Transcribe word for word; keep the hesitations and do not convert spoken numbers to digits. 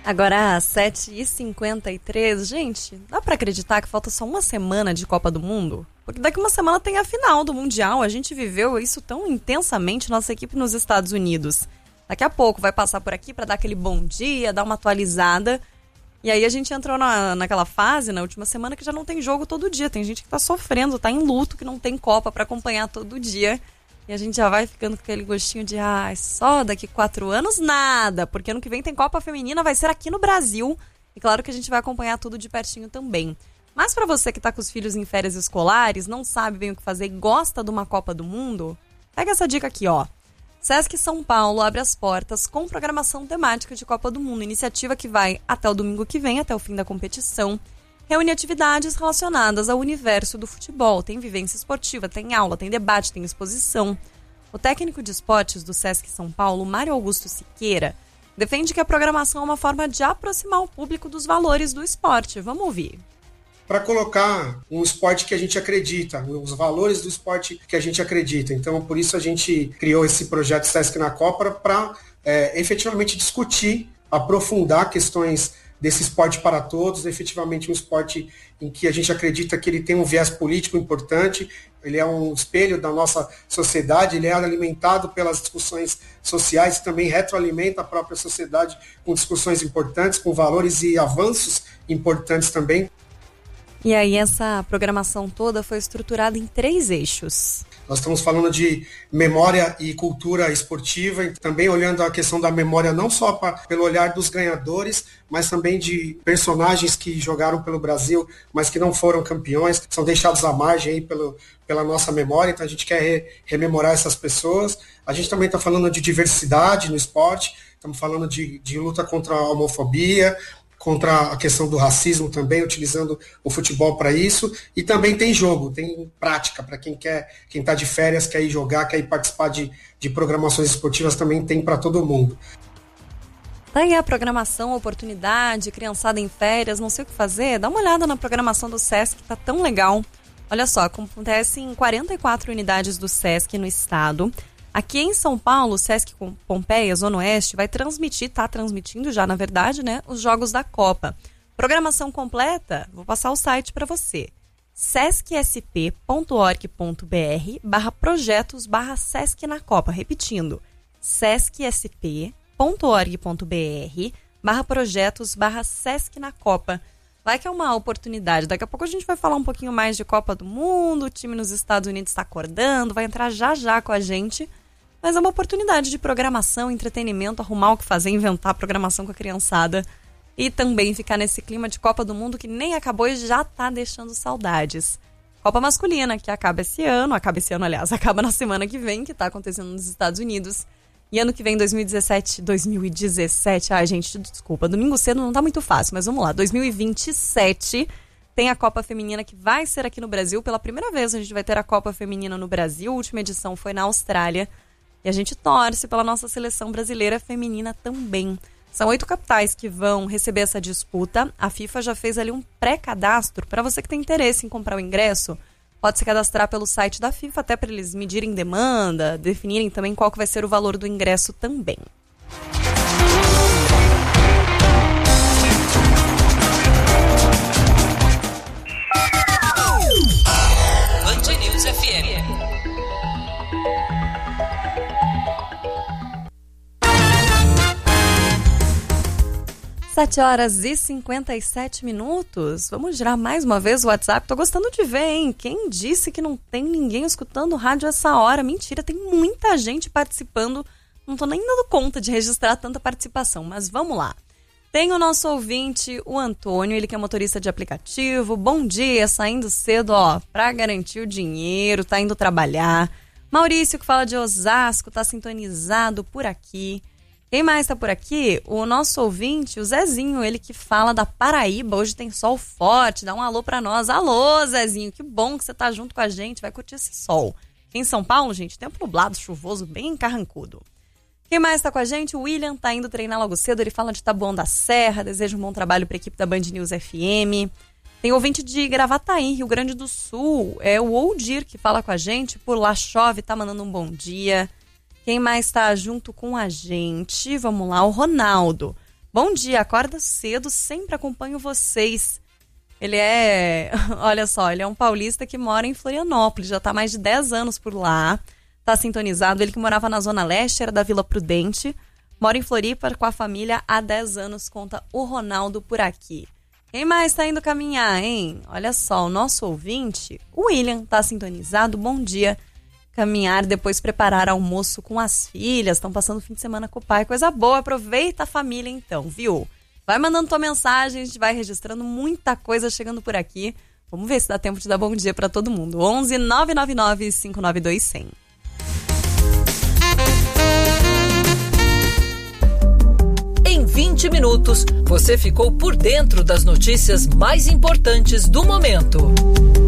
Agora às sete e cinquenta e três, gente, dá pra acreditar que falta só uma semana de Copa do Mundo? Porque daqui uma semana tem a final do Mundial, a gente viveu isso tão intensamente, nossa equipe nos Estados Unidos. Daqui a pouco vai passar por aqui pra dar aquele bom dia, dar uma atualizada. E aí a gente entrou na, naquela fase, na última semana, que já não tem jogo todo dia. Tem gente que tá sofrendo, tá em luto, que não tem Copa pra acompanhar todo dia. E a gente já vai ficando com aquele gostinho de, ah, só daqui quatro anos, nada. Porque ano que vem tem Copa Feminina, vai ser aqui no Brasil. E claro que a gente vai acompanhar tudo de pertinho também. Mas pra você que tá com os filhos em férias escolares, não sabe bem o que fazer e gosta de uma Copa do Mundo, pega essa dica aqui, ó. Sesc São Paulo abre as portas com programação temática de Copa do Mundo. Iniciativa que vai até o domingo que vem, até o fim da competição. Reúne atividades relacionadas ao universo do futebol. Tem vivência esportiva, tem aula, tem debate, tem exposição. O técnico de esportes do Sesc São Paulo, Mário Augusto Siqueira, defende que a programação é uma forma de aproximar o público dos valores do esporte. Vamos ouvir. Para colocar um esporte que a gente acredita, os valores do esporte que a gente acredita. Então, por isso a gente criou esse projeto Sesc na Copa para é, efetivamente discutir, aprofundar questões desse esporte para todos, efetivamente um esporte em que a gente acredita que ele tem um viés político importante, ele é um espelho da nossa sociedade, ele é alimentado pelas discussões sociais, também retroalimenta a própria sociedade com discussões importantes, com valores e avanços importantes também. E aí essa programação toda foi estruturada em três eixos. Nós estamos falando de memória e cultura esportiva, e também olhando a questão da memória não só pra, pelo olhar dos ganhadores, mas também de personagens que jogaram pelo Brasil, mas que não foram campeões, são deixados à margem aí pelo, pela nossa memória, então a gente quer re, rememorar essas pessoas. A gente também está falando de diversidade no esporte, estamos falando de, de luta contra a homofobia, contra a questão do racismo também, utilizando o futebol para isso, e também tem jogo, tem prática, para quem quer, quem está de férias, quer ir jogar, quer ir participar de, de programações esportivas, também tem para todo mundo. Tá aí a programação, oportunidade, criançada em férias, não sei o que fazer, dá uma olhada na programação do Sesc, que tá tão legal. Olha só, acontece em quarenta e quatro unidades do Sesc no estado. Aqui em São Paulo, o Sesc Pompeia, Zona Oeste, vai transmitir, tá transmitindo já, na verdade, né, os jogos da Copa. Programação completa, vou passar o site para você. sescsp ponto org ponto br barra projetos barra Sesc na Copa. Repetindo, sescsp ponto org ponto br barra projetos barra Sesc na Copa. Vai que é uma oportunidade. Daqui a pouco a gente vai falar um pouquinho mais de Copa do Mundo, o time nos Estados Unidos está acordando, vai entrar já já com a gente. Mas é uma oportunidade de programação, entretenimento, arrumar o que fazer, inventar programação com a criançada. E também ficar nesse clima de Copa do Mundo que nem acabou e já tá deixando saudades. Copa masculina, que acaba esse ano, acaba esse ano, aliás, acaba na semana que vem, que tá acontecendo nos Estados Unidos. E ano que vem, dois mil e dezessete, dois mil e dezessete, ai gente, desculpa, domingo cedo não tá muito fácil, mas vamos lá, dois mil e vinte e sete tem a Copa Feminina que vai ser aqui no Brasil. Pela primeira vez a gente vai ter a Copa Feminina no Brasil, a última edição foi na Austrália. E a gente torce pela nossa seleção brasileira feminina também. São oito capitais que vão receber essa disputa. A FIFA já fez ali um pré-cadastro. Para você que tem interesse em comprar o ingresso, pode se cadastrar pelo site da FIFA, até para eles medirem demanda, definirem também qual que vai ser o valor do ingresso também. Band News F M. sete horas e cinquenta e sete minutos. Vamos girar mais uma vez o WhatsApp. Tô gostando de ver, hein? Quem disse que não tem ninguém escutando rádio essa hora? Mentira, tem muita gente participando. Não tô nem dando conta de registrar tanta participação, mas vamos lá. Tem o nosso ouvinte, o Antônio, ele que é motorista de aplicativo. Bom dia, saindo cedo, ó, pra garantir o dinheiro, tá indo trabalhar. Maurício, que fala de Osasco, tá sintonizado por aqui. Quem mais tá por aqui? O nosso ouvinte, o Zezinho, ele que fala da Paraíba. Hoje tem sol forte, dá um alô pra nós. Alô, Zezinho, que bom que você tá junto com a gente, vai curtir esse sol. Aqui em São Paulo, gente, tempo nublado, chuvoso, bem carrancudo. Quem mais tá com a gente? O William tá indo treinar logo cedo, ele fala de Taboão da Serra, deseja um bom trabalho pra equipe da Band News F M. Tem ouvinte de Gravataí, Rio Grande do Sul, é o Oldir que fala com a gente, por lá chove, tá mandando um bom dia. Quem mais está junto com a gente? Vamos lá, o Ronaldo. Bom dia, acorda cedo, sempre acompanho vocês. Ele é, olha só, ele é um paulista que mora em Florianópolis, já está há mais de dez anos por lá, está sintonizado. Ele que morava na Zona Leste, era da Vila Prudente, mora em Floripa com a família há dez anos, conta o Ronaldo por aqui. Quem mais está indo caminhar, hein? Olha só, o nosso ouvinte, o William, está sintonizado, bom dia. Caminhar, depois preparar almoço com as filhas, estão passando o fim de semana com o pai, coisa boa, aproveita a família então, viu? Vai mandando tua mensagem, a gente vai registrando muita coisa chegando por aqui. Vamos ver se dá tempo de dar bom dia para todo mundo. onze nove nove nove cinco nove dois zero zero. Em vinte minutos, você ficou por dentro das notícias mais importantes do momento.